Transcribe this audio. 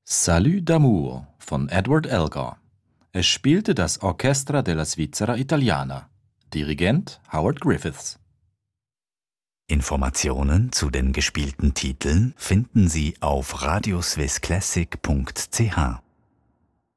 Salut d'amour von Edward Elgar. Es spielte das Orchestra della Svizzera Italiana. Dirigent Howard Griffiths. Informationen zu den gespielten Titeln finden Sie auf radioswissclassic.ch.